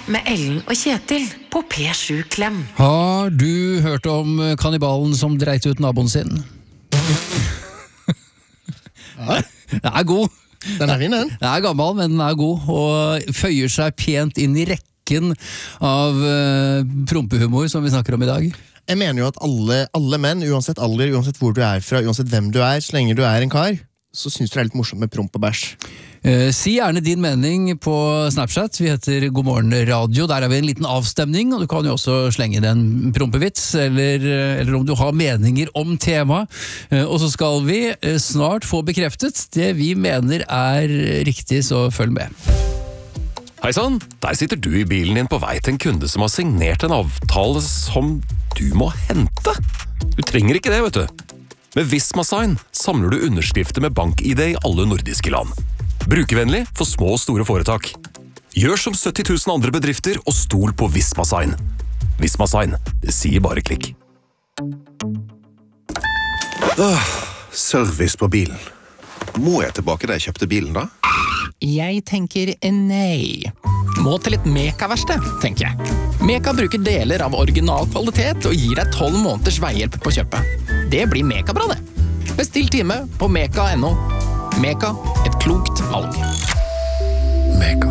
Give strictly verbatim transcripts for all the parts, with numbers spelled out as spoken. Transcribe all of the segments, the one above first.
med Ellen og Kjetil på P sju Klem. Har du hørt om kannibalen som dreit ut naboen sin? Ja. Den er god. Den er fin, den. Den er gammel, men den er god, og føyer seg pent inn i rekken av uh, prompehumor som vi snakker om i dag. Jeg mener jo at alle, alle menn, uansett alder, uansett hvor du er fra, uansett hvem du er, så lenge du er en kar, så synes du det er litt morsomt med promp og bæsj. Uh, si gjerne din mening på Snapchat. Vi heter God Morgen Radio. Der har vi en liten avstemning, og du kan jo også slenge inn en prompevits, eller, eller om du har meninger om tema. Uh, og så skal vi uh, snart få bekreftet det vi mener er riktig, så følg med. Hei sann, der sitter du i bilen din på vei til en kunde som har signert en avtale som du må hente. Du trenger ikke det, vet du. Med Visma-sign samler du underskrifter med bank-I D i alle nordiske land. Brukervennlig for små og store foretak. Gjør som sytti tusen andre bedrifter og stol på Visma-sign. Visma-sign, det sier bare klikk. Åh, service på bilen. Må jeg tilbake da jeg kjøpte bilen da? Jeg tenker nei. Må til et Meka-verksted, tenker jeg. Meka bruker deler av original kvalitet og gir deg tolv måneders veihjelp på kjøpet. Det blir Meka-bra, det. Bestill time på meka punktum no. Meka, et klokt valg. Meka.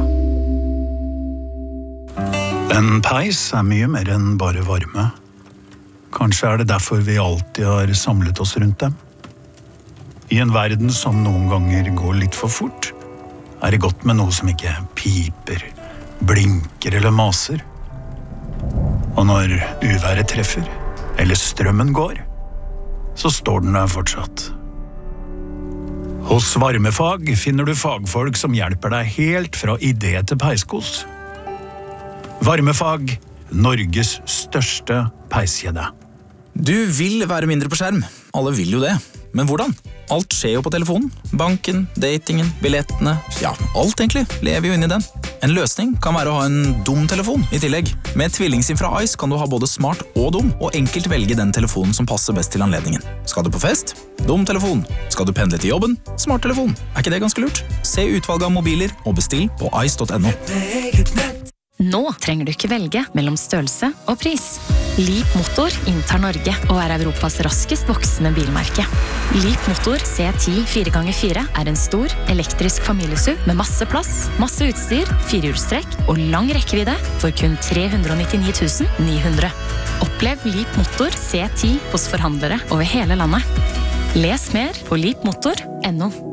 En peis er mye mer enn bare varme. Kanskje er det derfor vi alltid har samlet oss rundt dem. I en verden som noen ganger går litt for fort, er det godt med noe som ikke piper, blinker eller maser. Og når uværet treffer, eller strømmen går, så står den der fortsatt. Hos Varmefag finner du fagfolk som hjelper deg helt fra idé til peiskos. Varmefag, Norges største peiskjede. Du vil være mindre på skjerm. Alle vil jo det. Men hvordan? Alt skjer jo på telefonen. Banken, datingen, billettene, ja, alt egentlig lever jo inn i den. En løsning kan være å ha en dum telefon i tillegg. Med TvillingSIM fra Ice kan du ha både smart og dum, og enkelt velge den telefonen som passer best til anledningen. Skal du på fest? Dum telefon. Skal du pendle til jobben? Smart telefon. Er ikke det ganske lurt? Se utvalget av mobiler og bestill på ice punktum no. Nå trenger du ikke velge mellom størrelse og pris. Leap Motor inntar Norge og er Europas raskest voksende bilmerke. Leap Motor C ti fire ganger fire er en stor, elektrisk familiesuv med masse plass, masse utstyr, firehjulstrekk og lang rekkevidde for kun tre hundre og nittini tusen ni hundre. Opplev Leap Motor C ti hos forhandlere over hele landet. Les mer på leap motor punktum no.